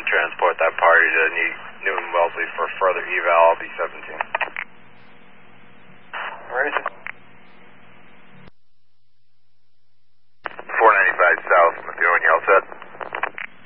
transport that party to Newton Wellesley for further eval.